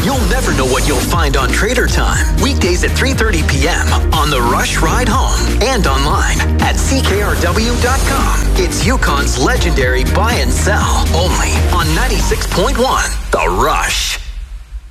You'll never know what you'll find on Trader Time. Weekdays at 3:30 p.m. on The Rush Ride Home and online at CKRW.com. It's Yukon's legendary buy and sell only on 96.1 The Rush.